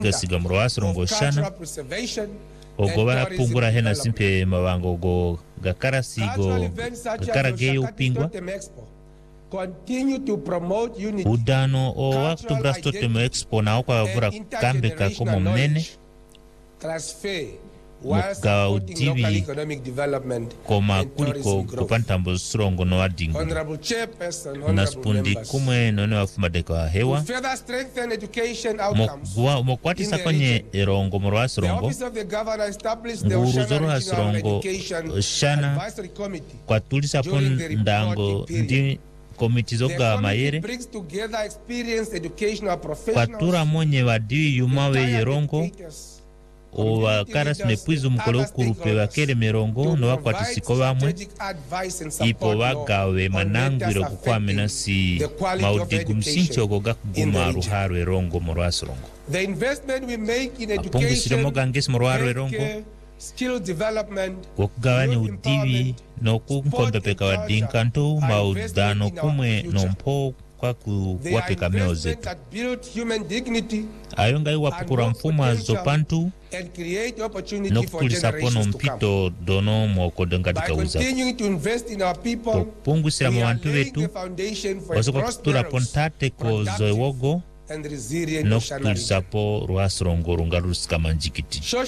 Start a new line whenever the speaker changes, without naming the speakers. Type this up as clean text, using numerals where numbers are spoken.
gasiga mu Rwasrongo shana ogo barapungura hena simpe mabango go gakarasigo gakarageyo upingwa udano o waktu brastote mu expo na okwa vura kambe kakomo mnene muka udivi koma kuliko kupantambo srongo no adingo na skundi kumwe none wafumadeka wa hewa mokwati sakonye erongo mu Rwasrongo nguru zo Rwasrongo shana kwa tulisa pon ndango ndi komiti zoga mayere kwa tura monye wadi yumawe yerongo owa karas mepwizu mkolo kurupe wakele merongo no wakwati siko bamwe ipo wagawe manangwiro kukwame nasi maudigu msincho goga kuguma ruharu erongo mu Rwasrongo apungu siremoga ngesi mu ruharu erongo kukugawanya udivi no kunkombepeka wadinkanto maudano kumwe no mpo kwa kuwapeka meo zetu ayonga iwapukura mfumo azopantu no kutulisapono mpito dono mwoko dengadika uza kupungu sila mwantu wetu wazoka kutura pontate ko zoewogo no kutulisapo Rwasrongo rungarusika manjikiti